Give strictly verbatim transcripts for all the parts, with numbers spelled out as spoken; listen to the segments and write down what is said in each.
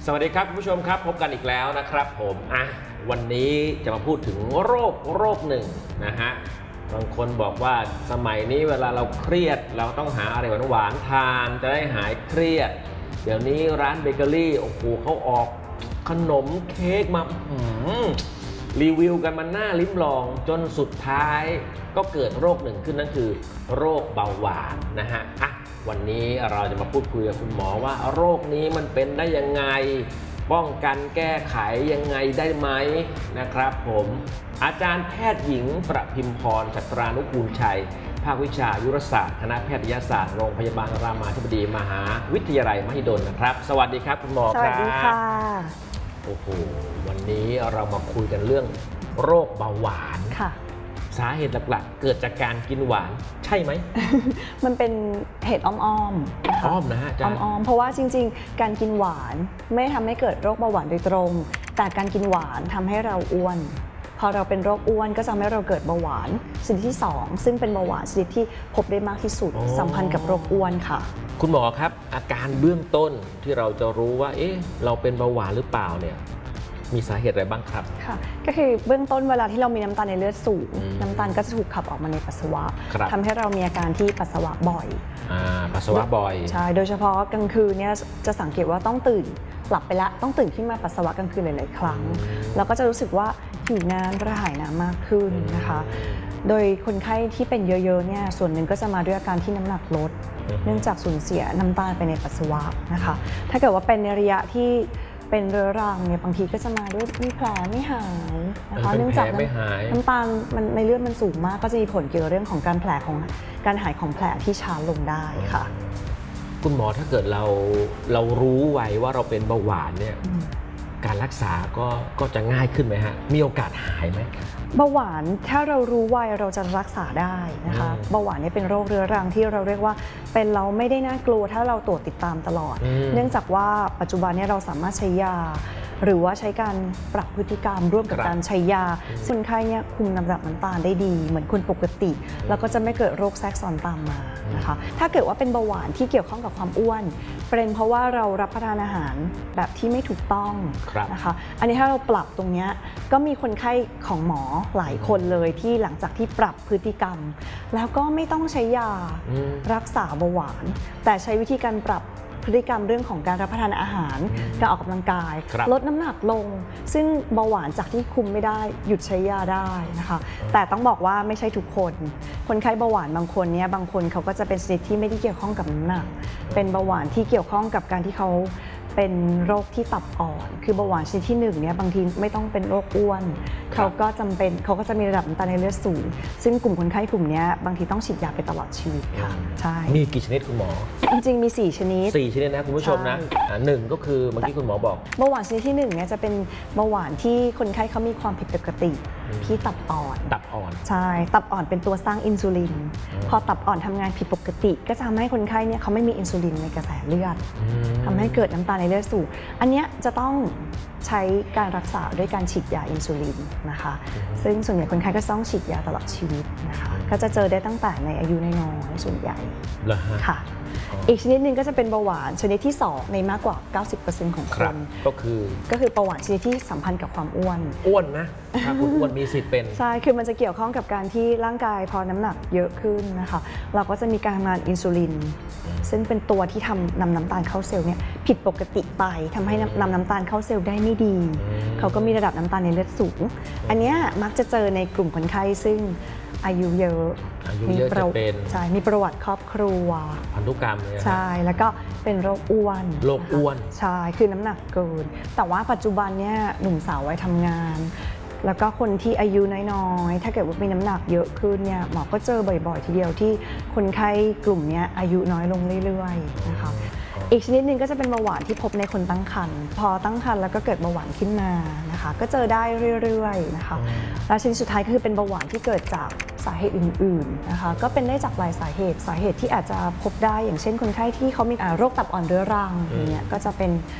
สวัสดีครับคุณผู้ชมครับพบกันอีกแล้วนะครับผมอ่ะวันนี้จะมาพูดถึงโรคโรคหนึ่งนะฮะบางคนบอกว่าสมัยนี้เวลาเราเครียดเราต้องหาอะไรหวานๆทานจะได้หายเครียดเดี๋ยวนี้ร้านเบเกอรี่โอ้โหเขาออกขนมเค้กมารีวิวกันมันน่าลิ้มลองจนสุดท้ายก็เกิดโรคหนึ่งขึ้นนั่นคือโรคเบาหวานนะฮะอ่ะวันนี้เราจะมาพูดคุยกับคุณหมอว่าโรคนี้มันเป็นได้ยังไงป้องกันแก้ไขยังไงได้ไหมนะครับผมอาจารย์แพทย์หญิงประพิมพรฉัตรานุกูลชัยภาควิชาอายุรศาสตร์คณะแพทยศาสตร์โรงพยาบาลรามาธิบดีมหาวิทยาลัยมหิดลนะครับสวัสดีครับคุณหมอครับสวัสดีค่ะโอ้โหวันนี้เรามาคุยกันเรื่องโรคเบาหวานค่ะสาเหตุหลักๆเกิดจากการกินหวานใช่ไหมมันเป็นเหตุอ้อมๆอ้อมนะฮะอ้อมๆเพราะว่าจริงๆการกินหวานไม่ทำให้เกิดโรคเบาหวานโดยตรงแต่การกินหวานทำให้เราอ้วนพอเราเป็นโรคอ้วนก็จะทำให้เราเกิดเบาหวานชนิดที่สองซึ่งเป็นเบาหวานชนิดที่พบได้มากที่สุดสัมพันธ์กับโรคอ้วนค่ะคุณหมอครับอาการเบื้องต้นที่เราจะรู้ว่าเอ๊ะเราเป็นเบาหวานหรือเปล่าเนี่ยมีสาเหตุอะไรบ้างครับค่ะก็คือเบื้องต้นเวลาที่เรามีน้ำตาลในเลือดสูงน้ำตาลก็จะถูกขับออกมาในปัสสาวะทำให้เรามีอาการที่ปัสสาวะบ่อยอ่าปัสสาวะบ่อยใช่โดยเฉพาะกลางคืนเนี่ยจะสังเกตว่าต้องตื่นหลับไปแล้วต้องตื่นขึ้นมาปัสสาวะกลางคืนหลายๆครั้งแล้วก็จะรู้สึกว่าหิวน้ำกระหายน้ำมากขึ้นนะคะโดยคนไข้ที่เป็นเยอะๆเนี่ยส่วนหนึ่งก็จะมาด้วยอาการที่น้ำหนักลดเนื่องจากสูญเสียน้ำตาลไปในปัสสาวะนะคะถ้าเกิดว่าเป็นในระยะที่เป็นเรื้อรังเนี่ยบางทีก็จะมาด้วยมีแผลไม่หายนะคะเนื่องจากน้ำตาลมันในเลือดมันสูงมากก็จะมีผลเกี่ยวกับเรื่องของการแผลของการหายของแผลที่ช้าลงได้ค่ะคุณหมอถ้าเกิดเราเรารู้ไว้ว่าเราเป็นเบาหวานเนี่ยการรักษาก็ก็จะง่ายขึ้นไหมฮะมีโอกาสหายไหมเบาหวานถ้าเรารู้ไว้เราจะรักษาได้นะคะเบาหวานนี่เป็นโรคเรื้อรังที่เราเรียกว่าเป็นเราไม่ได้น่ากลัวถ้าเราตรวจติดตามตลอดเนื่องจากว่าปัจจุบันนี้เราสามารถใช้ยาหรือว่าใช้การปรับพฤติกรรมร่วมกับการใช้ยาคนไข้เนี่ยคุมน้ำตาลน้ำตาลได้ดีเหมือนคนปกติแล้วก็จะไม่เกิดโรคแทรกซ้อนตามมานะคะถ้าเกิดว่าเป็นเบาหวานที่เกี่ยวข้องกับความอ้วนเป็นเพราะว่าเรารับประทานอาหารแบบที่ไม่ถูกต้องนะคะอันนี้ถ้าเราปรับตรงนี้ก็มีคนไข้ของหมอหลายคนเลยที่หลังจากที่ปรับพฤติกรรมแล้วก็ไม่ต้องใช้ยารักษาเบาหวานแต่ใช้วิธีการปรับพฤติกรรมเรื่องของการรับประทานอาหารการออกกำลังกายลดน้ำหนักลงซึ่งเบาหวานจากที่คุมไม่ได้หยุดใช้ยาได้นะคะแต่ต้องบอกว่าไม่ใช่ทุกคนคนไข้เบาหวานบางคนเนี่ยบางคนเขาก็จะเป็นชนิดที่ไม่ได้เกี่ยวข้องกับน้ำหนักเป็นเบาหวานที่เกี่ยวข้องกับการที่เขาเป็นโรคที่ตับอ่อนคือเบาหวานชนิดที่หนึ่งเนี่ยบางทีไม่ต้องเป็นโรคอ้วนเขาก็จำเป็นเขาก็จะมีระดับน้ำตาลในเลือดสูงซึ่งกลุ่มคนไข้กลุ่มนี้บางทีต้องฉีดยาไปตลอดชีวิตค่ะใช่มีกี่ชนิดคุณหมอจริงๆมีสี่ชนิดสี่ชนิดนะคุณผู้ชมนะหนึ่งก็คือเมื่อกี้คุณหมอบอกเบาหวานชนิดที่หนึ่งเนี่ยจะเป็นเบาหวานที่คนไข้เขามีความผิดปกติที่ตับอ่อนตับอ่อนใช่ตับอ่อนเป็นตัวสร้างอินซูลินพอตับอ่อนทำงานผิดปกติก็จะทำให้คนไข้เนี่ยเขาไม่มีอินซูลินในกระแสเลือดทำให้เกิดน้ำตาลในเลือดสูงอันนี้จะต้องใช้การรักษาด้วยการฉีดยาอินซูลินนะคะซึ่งส่วนใหญ่คนไข้ก็ต้องฉีดยาตลอดชีวิตนะคะก็จะเจอได้ตั้งแต่ในอายุน้อยๆส่วนใหญ่ค่ะอีกชนิดหนึ่งก็จะเป็นเบาหวานชนิดที่สองในมากกว่า เก้าสิบเปอร์เซ็นต์ ของคนก็คือก็คือเบาหวานชนิดที่สัมพันธ์กับความอ้วนอ้วนนะถ้าคุณอ้วนมีสิทธิ์เป็นใช่คือมันจะเกี่ยวข้องกับการที่ร่างกายพอน้ำหนักเยอะขึ้นนะคะเราก็จะมีการทำงานอินซูลินซึ่งเป็นตัวที่ทำนำน้ำตาลเข้าเซลล์เนี่ยผิดปกติไปทำให้นำน้ำตาลเข้าเซลล์ได้ไม่ดีเขาก็มีระดับน้ำตาลในเลือดสูงอันนี้มักจะเจอในกลุ่มคนไข้ซึ่งอายุเยอะมีประวัติใช่มีประวัติครอบครัวพันธุกรรมเลยใช่แล้วก็เป็นโรคอ้วนโรคอ้วนใช่คือน้ำหนักเกินแต่ว่าปัจจุบันเนี่ยหนุ่มสาววัยทำงานแล้วก็คนที่อายุน้อยๆถ้าเกิดว่ามีน้ำหนักเยอะขึ้นเนี่ยหมอก็เจอบ่อยๆทีเดียวที่คนไข้กลุ่มนี้อายุน้อยลงเรื่อยๆนะคะอีกชนิดหนึ่งก็จะเป็นเบาหวานที่พบในคนตั้งครรภ์พอตั้งครรภ์แล้วก็เกิดเบาหวานขึ้นมานะคะก็เจอได้เรื่อยๆนะคะและชนิดสุดท้ายก็คือเป็นเบาหวานที่เกิดจากสาเหตุอื่นๆนะคะก็เป็นได้จากหลายสาเหตุสาเหตุที่อาจจะพบได้อย่างเช่นคนไข้ที่เขามีโรคตับอ่อนเรื้อรังอย่างเงี้ยก็จะเป็นท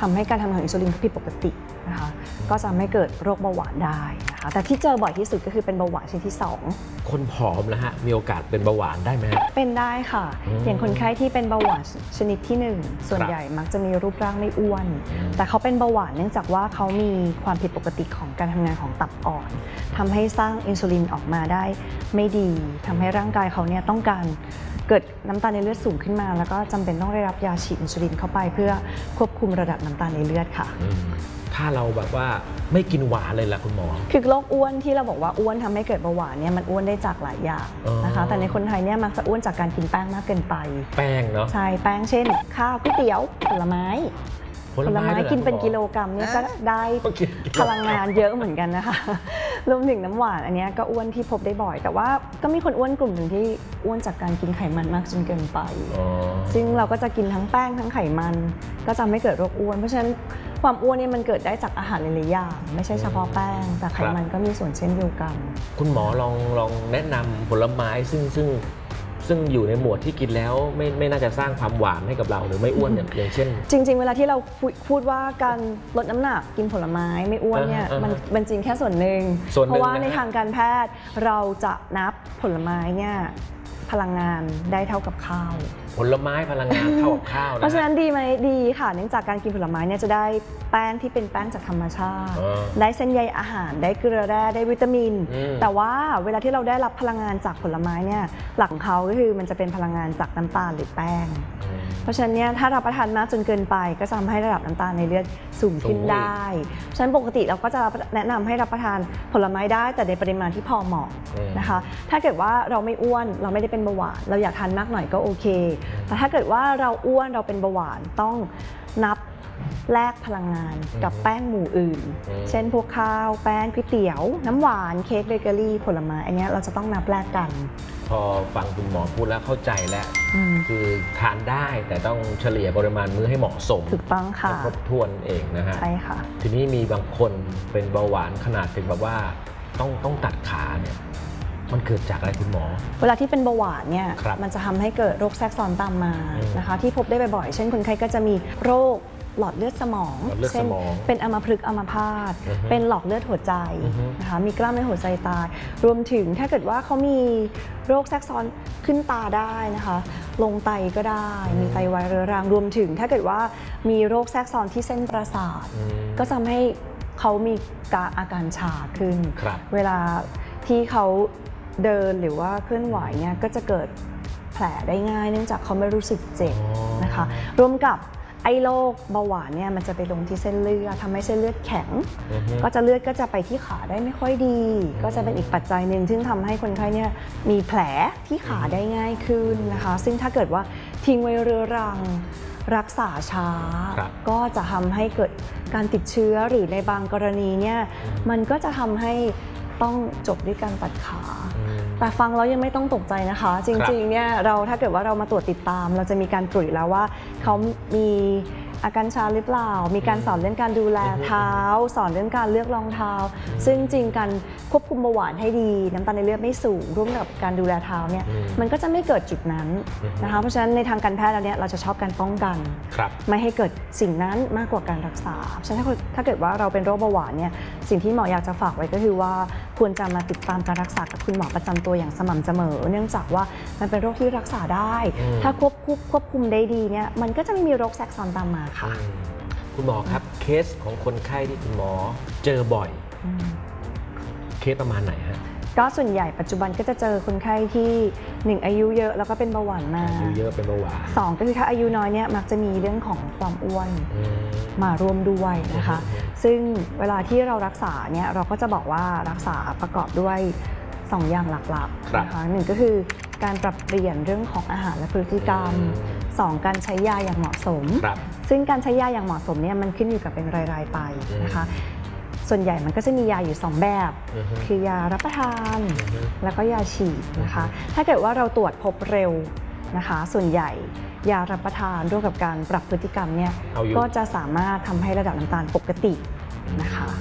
ทำให้การทำงานของอินซูลินผิดปกตินะคะก็จะไม่เกิดโรคเบาหวานได้นะคะแต่ที่เจอบ่อยที่สุดก็คือเป็นเบาหวานชนิดที่สองคนผอมนะฮะมีโอกาสเป็นเบาหวานได้ไหมเป็นได้ค่ะอย่างคนไข้ที่เป็นเบาหวานชนิดที่หนึ่งส่วนใหญ่มักจะมีรูปร่างไม่อ้วนแต่เขาเป็นเบาหวานเนื่องจากว่าเขามีความผิดปกติของการทำงานของตับอ่อนทำให้สร้างอินซูลินออกมาได้ไม่ดีทำให้ร่างกายเขาเนี่ยต้องการเกิดน้ำตาลในเลือดสูงขึ้นมาแล้วก็จำเป็นต้องได้รับยาฉีดอินซูลินเข้าไปเพื่อควบคุมระดับน้ำตาลในเลือดค่ะถ้าเราแบบว่าไม่กินหวานเลยล่ะคุณหมอคือโรคอ้วนที่เราบอกว่าอ้วนทำให้เกิดเบาหวานเนี่ยมันอ้วนได้จากหลายอย่างนะคะแต่ในคนไทยเนี่ยมักจะอ้วนจากการกินแป้งมากเกินไปแป้งเนาะใช่แป้งเช่นข้าวก๋วยเตี๋ยวผลไม้ผลไม้กินเป็นกิโลกรัมเนี่ยก็ได้พลังงานเยอะเหมือนกันนะคะรวมถึงน้ำหวานอันนี้ก็อ้วนที่พบได้บ่อยแต่ว่าก็มีคนอ้วนกลุ่มหนึ่งที่อ้วนจากการกินไขมันมากจนเกินไปซึ่งเราก็จะกินทั้งแป้งทั้งไขมันก็จะไม่เกิดโรคอ้วนเพราะฉะนั้นความอ้วนนี่มันเกิดได้จากอาหารหลายๆอย่างไม่ใช่เฉพาะแป้งแต่ไขมันก็มีส่วนเช่นเดียวกันคุณหมอลองลองแนะนำผลไม้ซึ่งซึ่งซึ่งอยู่ในหมวดที่กินแล้วไม่ไม่น่าจะสร้างความหวานให้กับเราหรือไม่อ้วนอย่างเช่นจริงๆเวลาที่เราพูดว่าการลดน้ำหนักกินผลไม้ไม่อ้วนเนี่ยมันเป็นจริงแค่ส่วนหนึ่งเพราะว่าในทางการแพทย์เราจะนับผลไม้เนี่ยพลังงานได้เท่ากับข้าวผลไม้พลังงานเท่ากับข้าวนะเพราะฉะนั้นดีไหมดีค่ะเนื่องจากการกินผลไม้เนี่ยจะได้แป้งที่เป็นแป้งจากธรรมชาติได้เส้นใยอาหารได้เกลือแร่ได้วิตามินแต่ว่าเวลาที่เราได้รับพลังงานจากผลไม้เนี่ยหลักของเขาก็คือมันจะเป็นพลังงานจากน้ำตาลหรือแป้งเพราะฉะนั้นเนี่ยถ้ารับประทานมากจนเกินไปก็จะทำให้ระดับน้ำตาลในเลือดสูงขึ้นได้ฉะนั้นปกติเราก็จะแนะนำให้รับประทานผลไม้ได้แต่ในปริมาณที่พอเหมาะนะคะถ้าเกิดว่าเราไม่อ้วนเราไม่ได้เป็นเบาหวานเราอยากทานมากหน่อยก็โอเคแต่ถ้าเกิดว่าเราอ้วนเราเป็นเบาหวานต้องนับแลกพลังงานกับแป้งหมู่อื่นเช่นพวกข้าวแป้งก๋วยเตี๋ยวน้ำหวานเค้กเบเกอรี่ผลไม้อันนี้เราจะต้องนับแลกกันพอฟังคุณหมอพูดแล้วเข้าใจแล้วคือทานได้แต่ต้องเฉลี่ยปริมาณมื้อให้เหมาะสมถูกต้องค่ะครบถ้วนเองนะฮะใช่ค่ะทีนี้มีบางคนเป็นเบาหวานขนาดถึงแบบว่าต้องต้องตัดขาเนี่ยมันเกิดจากอะไรคุณหมอเวลาที่เป็นเบาหวานเนี่ยมันจะทำให้เกิดโรคแทรกซ้อนตามมานะคะที่พบได้บ่อยๆเช่นคนไข้ก็จะมีโรคหลอดเลือดสมองเช่นเป็นอัมพฤกษ์อัมพาตเป็นหลอดเลือดหัวใจนะคะมีกล้ามเนื้อหัวใจตายรวมถึงถ้าเกิดว่าเขามีโรคแทรกซ้อนขึ้นตาได้นะคะลงไตก็ได้มีไตวายเรื้อรังรวมถึงถ้าเกิดว่ามีโรคแทรกซ้อนที่เส้นประสาทก็ทำให้เขามีอาการชาขึ้นเวลาที่เขาเดินหรือว่าเคลื่อนไหวเนี่ยก็จะเกิดแผลได้ง่ายเนื่องจากเขาไม่รู้สึกเจ็บนะคะรวมกับไอ้โรคเบาหวานเนี่ยมันจะไปลงที่เส้นเลือดทำให้เส้นเลือดแข็งก็จะเลือดก็จะไปที่ขาได้ไม่ค่อยดีก็จะเป็นอีกปัจจัยหนึ่งซึ่งทำให้คนไข้เนี่ยมีแผลที่ขาได้ง่ายขึ้นนะคะซึ่งถ้าเกิดว่าทิ้งไว้เรื้อรังรักษาช้าก็จะทำให้เกิดการติดเชื้อหรือในบางกรณีเนี่ยมันก็จะทำให้ต้องจบด้วยการตัดขาแต่ฟังแล้วยังไม่ต้องตกใจนะคะจริงๆเนี่ยเราถ้าเกิดว่าเรามาตรวจติดตามเราจะมีการตรวจแล้วว่าเขามีอาการชาหรือเปล่ามีการสอนเรื่องการดูแลเท้าสอนเรื่องการเลือกรองเท้าซึ่งจริงการควบคุมเบาหวานให้ดีน้ำตาลในเลือดไม่สูงร่วมกับการดูแลเท้าเนี่ยมันก็จะไม่เกิดจุดนั้นนะคะเพราะฉะนั้นในทางการแพทย์เราเนี่ยเราจะชอบการป้องกันไม่ให้เกิดสิ่งนั้นมากกว่าการรักษาฉะนั้นถ้าเกิดว่าเราเป็นโรคเบาหวานเนี่ยสิ่งที่หมออยากจะฝากไว้ก็คือว่าควรจะมาติดตามการรักษากับคุณหมอประจำตัวอย่างสม่ำเสมอเนื่องจากว่ามันเป็นโรคที่รักษาได้ถ้าควบคุมควบคุมได้ดีเนี่ยมันก็จะไม่มีโรคแทรกซ้อนตามมาค่ะคุณหมอครับเคสของคนไข้ที่คุณหมอเจอบ่อยเคสประมาณไหนฮะก็ส่วนใหญ่ปัจจุบันก็จะเจอคนไข้ที่หนึ่งอายุเยอะแล้วก็เป็นเบาหวานมาอายุเยอะเป็นเบาหวานสองก็คือถ้าอายุน้อยเนี่ยมักจะมีเรื่องของความอ้วนมาร่วมด้วยนะคะซึ่งเวลาที่เรารักษาเนี่ยเราก็จะบอกว่ารักษาประกอบด้วยสองอย่างหลักๆนะคะหนึ่งก็คือการปรับเปลี่ยนเรื่องของอาหารและพฤติกรรมสองการใช้ยาอย่างเหมาะสมซึ่งการใช้ยาอย่างเหมาะสมเนี่ยมันขึ้นอยู่กับเป็นรายๆไปนะคะส่วนใหญ่มันก็จะมียาอยู่สองแบบคือยารับประทานแล้วก็ยาฉีดนะคะถ้าเกิดว่าเราตรวจพบเร็วนะคะส่วนใหญ่ยารับประทานร่วมกับการปรับพฤติกรรมเนี่ยก็จะสามารถทำให้ระดับน้ำตาลปกตินะคะ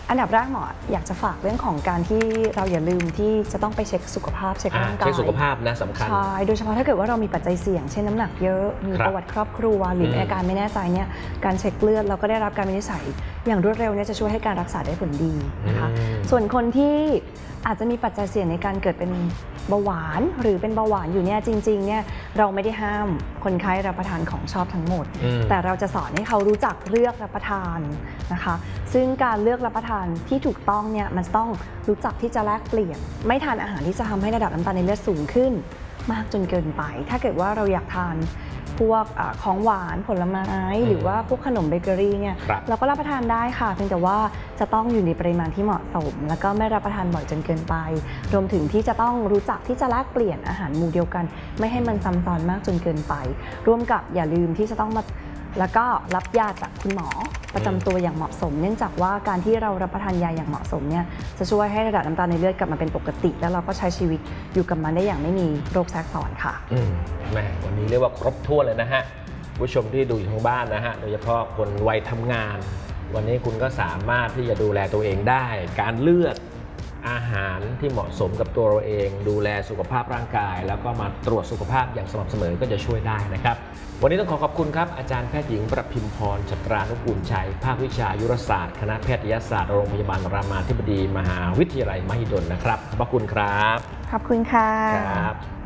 อันดับแรกหมออยากจะฝากเรื่องของการที่เราอย่าลืมที่จะต้องไปเช็คสุขภาพเช็คร่างกายเช็คสุขภาพนะสำคัญใช่โดยเฉพาะถ้าเกิดว่าเรามีปัจจัยเสี่ยงเช่นน้ำหนักเยอะมีประวัติครอบครัวหรือมีอาการไม่แน่ใจเนี่ยการเช็คเลือดเราก็ได้รับการวินิจฉัยอย่างรวดเร็วเนี่ยจะช่วยให้การรักษาได้ผลดีนะคะส่วนคนที่อาจจะมีปัจจัยเสี่ยงในการเกิดเป็นเบาหวานหรือเป็นเบาหวานอยู่เนี่ยจริงๆเนี่ยเราไม่ได้ห้ามคนไข้รับประทานของชอบทั้งหมดแต่เราจะสอนให้เขารู้จักเลือกรับประทานนะคะซึ่งการเลือกรับประทานที่ถูกต้องเนี่ยมันต้องรู้จักที่จะแลกเปลี่ยนไม่ทานอาหารที่จะทำให้ระดับน้ำตาลในเลือดสูงขึ้นมากจนเกินไปถ้าเกิดว่าเราอยากทานพวกของหวานผลไม้หรือว่าพวกขนมเบเกอรี่เนี่ยเราก็รับประทานได้ค่ะเพียงแต่ว่าจะต้องอยู่ในปริมาณที่เหมาะสมแล้วก็ไม่รับประทานบ่อยจนเกินไปรวมถึงที่จะต้องรู้จักที่จะแลกเปลี่ยนอาหารหมู่เดียวกันไม่ให้มันซ้ำซ้อนมากจนเกินไปร่วมกับอย่าลืมที่จะต้องมาแล้วก็รับยาจากคุณหมอประจำตัวอย่างเหมาะสมเนื่องจากว่าการที่เรารับประทานยาอย่างเหมาะสมเนี่ยจะช่วยให้ระดับน้ำตาลในเลือดกลับมาเป็นปกติแล้วเราก็ใช้ชีวิตอยู่กับมันได้อย่างไม่มีโรคแทรกซ้อนค่ะอืมแม่วันนี้เรียกว่าครบถ้วนเลยนะฮะผู้ชมที่ดูอยู่ทางบ้านนะฮะโดยเฉพาะคนวัยทำงานวันนี้คุณก็สามารถที่จะดูแลตัวเองได้การเลือกอาหารที่เหมาะสมกับตัวเราเองดูแลสุขภาพร่างกายแล้วก็มาตรวจสุขภาพอย่างสม่ำเสมอก็จะช่วยได้นะครับวันนี้ต้องขอขอบคุณครับอาจารย์แพทย์หญิงประพิมพรฉัตรานุกูลชัยภาควิชายุรศาสตร์คณะแพทยศาสตร์โรงพยาบาลรามาธิบดีมหาวิทยาลัยมหิดลนะครับขอบคุณครับขอบคุณค่ะครับ